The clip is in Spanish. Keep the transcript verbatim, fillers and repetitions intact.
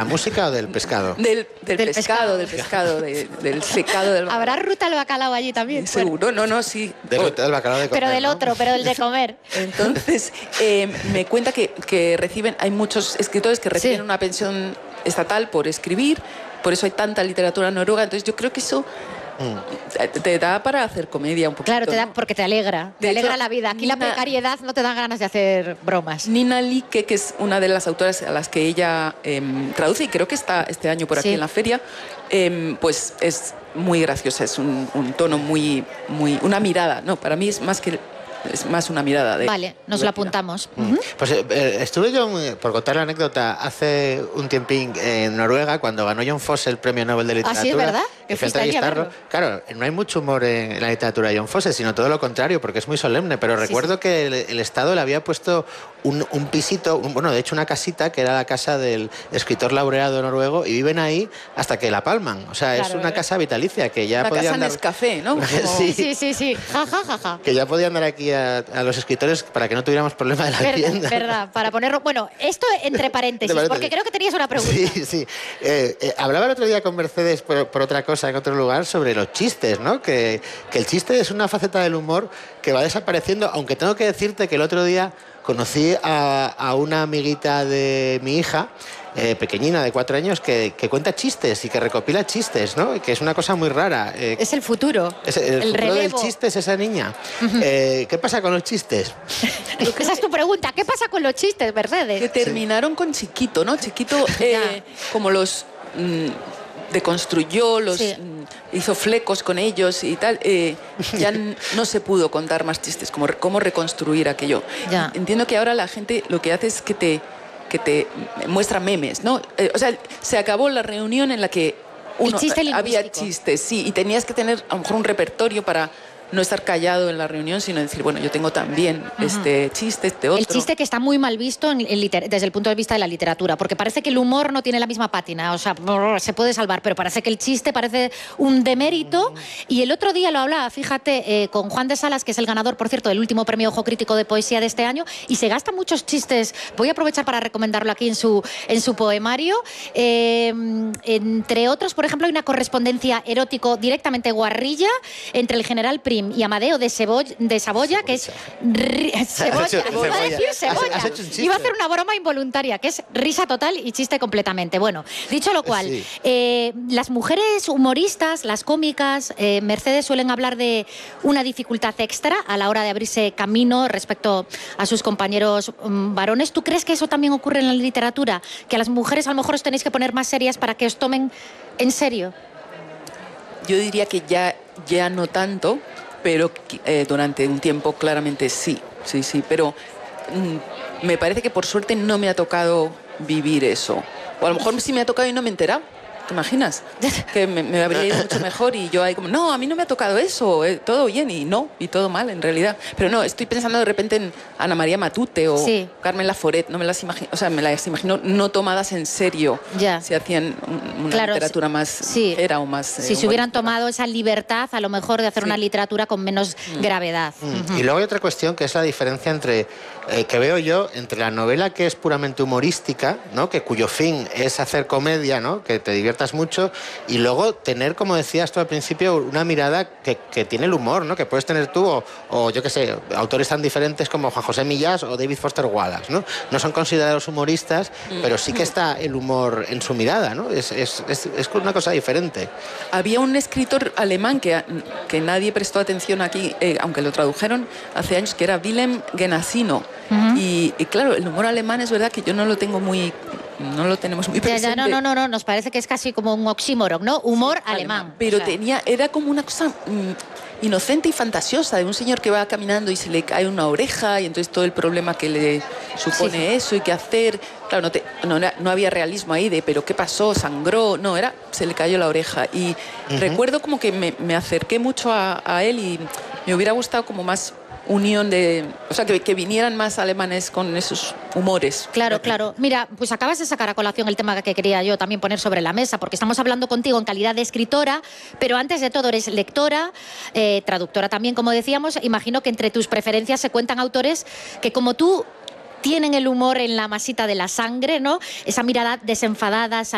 música o del pescado? Del, del, del pescado, pescado, del pescado, de, del secado del bacalao. ¿Habrá ruta al bacalao allí también? Seguro, bueno. no, no, sí. De ruta del bacalao de comer, Pero del ¿no? otro, pero del de comer. Entonces, eh, me cuenta que, que reciben, hay muchos escritores que reciben sí. una pensión estatal por escribir, por eso hay tanta literatura noruega, entonces yo creo que eso mm. te da para hacer comedia un poquito. Claro, te da, porque te alegra, te de alegra hecho, la vida. Aquí Nina, la precariedad no te dan ganas de hacer bromas. Nina Like, que es una de las autoras a las que ella eh, traduce, y creo que está este año por aquí sí. en la feria, eh, pues es muy graciosa, es un, un tono muy, muy, una mirada, no, para mí es más que... Es más una mirada de... Vale, nos lo apuntamos. Mm. Uh-huh. Pues eh, estuve yo, por contar la anécdota, hace un tiempín en Noruega, cuando ganó Jon Fosse el Premio Nobel de Literatura. ¿Ah, sí, es verdad? Que fue a entrevistarlo. Claro, no hay mucho humor en, en la literatura de Jon Fosse, sino todo lo contrario, porque es muy solemne. Pero sí, recuerdo sí. que el, el Estado le había puesto un, un pisito, un, bueno, de hecho una casita, que era la casa del escritor laureado noruego, y viven ahí hasta que la palman. O sea, claro, es una casa vitalicia, que ya una podían casa dar... Nescafé, ¿no? sí, sí, sí, sí. Ja, ja, ja, ja. Que ya podían dar aquí A, a los escritores para que no tuviéramos problema de la verdad, vivienda. Verdad, para ponerlo... Bueno, esto entre paréntesis, paréntesis, porque creo que tenías una pregunta. Sí, sí. Eh, eh, hablaba el otro día con Mercedes por, por otra cosa en otro lugar sobre los chistes, ¿no? Que, que el chiste es una faceta del humor que va desapareciendo, aunque tengo que decirte que el otro día conocí a, a una amiguita de mi hija, Eh, pequeñina de cuatro años, que, que cuenta chistes y que recopila chistes, ¿no? Que es una cosa muy rara. Eh, es el futuro. Es el, el futuro relevo. del chiste es esa niña. Uh-huh. eh, ¿Qué pasa con los chistes? Esa es tu pregunta. ¿Qué pasa con los chistes, Mercedes? Que terminaron sí. con Chiquito, ¿no? Chiquito, eh, como los mmm, deconstruyó, los sí. mmm, hizo flecos con ellos y tal. Eh, ya no se pudo contar más chistes, como cómo reconstruir aquello. Ya. Entiendo que ahora la gente lo que hace es que te que te muestra memes, ¿no? Eh, o sea, se acabó la reunión en la que uno, chiste había chistes, sí, y tenías que tener a lo mejor un repertorio para no estar callado en la reunión, sino decir, bueno, yo tengo también uh-huh. este chiste, este otro. El chiste que está muy mal visto en, en liter- desde el punto de vista de la literatura, porque parece que el humor no tiene la misma pátina, o sea, se puede salvar, pero parece que el chiste parece un demérito. Y el otro día lo hablaba, fíjate, eh, con Juan de Salas, que es el ganador, por cierto, del último premio Ojo Crítico de Poesía de este año, y se gastan muchos chistes. Voy a aprovechar para recomendarlo aquí en su, en su poemario. Eh, entre otros, por ejemplo, hay una correspondencia erótico directamente guarrilla entre el general Prim y Amadeo de, Cebolla, de Saboya, que es... Ri, cebolla, iba a decir cebolla. ¿Has, has iba a hacer una broma involuntaria, que es risa total y chiste completamente. Bueno, dicho lo cual, sí. eh, las mujeres humoristas, las cómicas, eh, Mercedes, suelen hablar de una dificultad extra a la hora de abrirse camino respecto a sus compañeros um, varones. ¿Tú crees que eso también ocurre en la literatura? Que a las mujeres a lo mejor os tenéis que poner más serias para que os tomen en serio. Yo diría que ya, ya no tanto, pero eh, durante un tiempo claramente sí, sí, sí, pero mm, me parece que por suerte no me ha tocado vivir eso. O a lo mejor sí me ha tocado y no me he enterado. ¿Te imaginas? Que me, me habría ido mucho mejor y yo ahí como, no, a mí no me ha tocado eso, eh, todo bien y no, y todo mal en realidad. Pero no, estoy pensando de repente en Ana María Matute o sí. Carmen Laforet, no me las imagino, o sea, me las imagino no tomadas en serio. Ya. Si hacían una claro, literatura más sí. ligera o más... Si eh, se hubieran tomado esa libertad, a lo mejor de hacer sí. una literatura con menos mm. gravedad. Mm. Uh-huh. Y luego hay otra cuestión que es la diferencia entre, eh, que veo yo, entre la novela que es puramente humorística, ¿no? Que cuyo fin es hacer comedia, ¿no? Que te diviertas mucho, y luego tener, como decías tú al principio, una mirada que, que tiene el humor, ¿no? Que puedes tener tú, o, o yo qué sé, autores tan diferentes como Juan José Millás o David Foster Wallace, ¿no? No son considerados humoristas, mm. pero sí que está el humor en su mirada, ¿no? Es, es, es, es una cosa diferente. Había un escritor alemán que, que nadie prestó atención aquí, eh, aunque lo tradujeron hace años, que era Wilhelm Genesino. Uh-huh. y, y claro, el humor alemán es verdad que yo no lo tengo muy... No lo tenemos muy presente. Ya, ya, no, no, no, no, nos parece que es casi como un oxímoron, ¿no? Humor sí, alemán. alemán. Pero o sea. tenía, era como una cosa mmm, inocente y fantasiosa de un señor que va caminando y se le cae una oreja y entonces todo el problema que le supone sí, sí. eso y qué hacer. Claro, no, te, no, no había realismo ahí de, pero ¿qué pasó? ¿Sangró? No, era, se le cayó la oreja. Y uh-huh. recuerdo como que me, me acerqué mucho a, a él y me hubiera gustado como más... unión de... O sea, que, que vinieran más alemanes con esos humores. Claro, claro. Mira, pues acabas de sacar a colación el tema que quería yo también poner sobre la mesa, porque estamos hablando contigo en calidad de escritora, pero antes de todo eres lectora, eh, traductora también, como decíamos. Imagino que entre tus preferencias se cuentan autores que, como tú, tienen el humor en la masita de la sangre, ¿no? Esa mirada desenfadada,